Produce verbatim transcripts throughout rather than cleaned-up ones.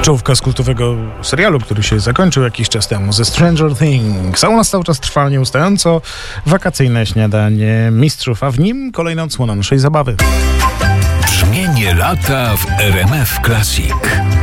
Czołówka z kultowego serialu, który się zakończył jakiś czas temu, ze Stranger Things. A u nas cały czas trwa nieustająco wakacyjne śniadanie mistrzów, a w nim kolejna odsłona naszej zabawy. Brzmienie lata w R M F Classic.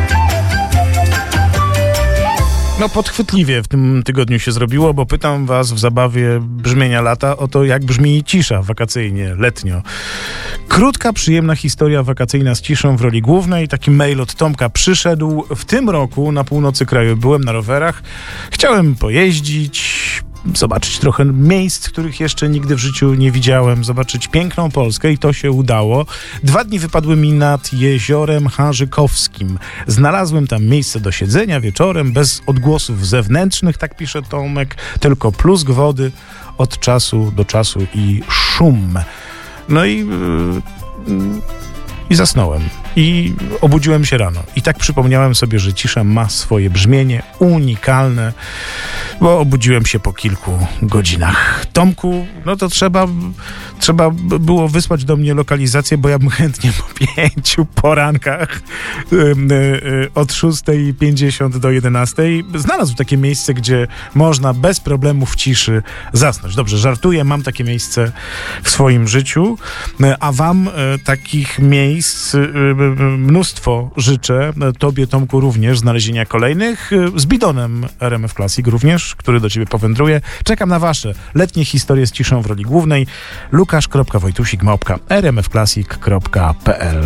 No podchwytliwie w tym tygodniu się zrobiło, bo pytam was w zabawie brzmienia lata o to, jak brzmi cisza wakacyjnie, letnio. Krótka, przyjemna historia wakacyjna z ciszą w roli głównej. Taki mail od Tomka przyszedł. W tym roku na północy kraju byłem na rowerach. Chciałem pojeździć, zobaczyć trochę miejsc, których jeszcze nigdy w życiu nie widziałem, zobaczyć piękną Polskę i to się udało. Dwa dni wypadły mi nad jeziorem Harzykowskim. Znalazłem tam miejsce do siedzenia wieczorem, bez odgłosów zewnętrznych, tak pisze Tomek, tylko plusk wody od czasu do czasu i szum. No i... Yy, yy, I zasnąłem. I obudziłem się rano. I tak przypomniałem sobie, że cisza ma swoje brzmienie unikalne, bo obudziłem się po kilku godzinach. Tomku, no to trzeba, trzeba było wysłać do mnie lokalizację, bo ja bym chętnie po pięciu porankach yy, yy, od szóstej pięćdziesiąt do jedenastej znalazł takie miejsce, gdzie można bez problemu w ciszy zasnąć. Dobrze, żartuję, mam takie miejsce w swoim życiu, a wam yy, takich miejsc yy, mnóstwo życzę. Tobie, Tomku, również znalezienia kolejnych. Z bidonem R M F Classic również, który do ciebie powędruje. Czekam na wasze letnie historie z ciszą w roli głównej. Lukasz kropka wojtusik małpka r m f classic kropka p l